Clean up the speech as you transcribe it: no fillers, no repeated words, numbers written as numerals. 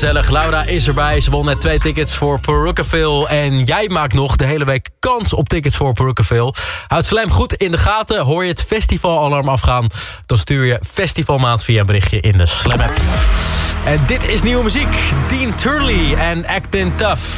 gezellig. Laura is erbij. Ze won net 2 tickets voor Perukkaville. En jij maakt nog de hele week kans op tickets voor Perukkaville. Houd Slam goed in de gaten. Hoor je het festivalalarm afgaan, dan stuur je festivalmaat via een berichtje in de Slam app. En dit is nieuwe muziek. Dean Turley en Actin' Tough.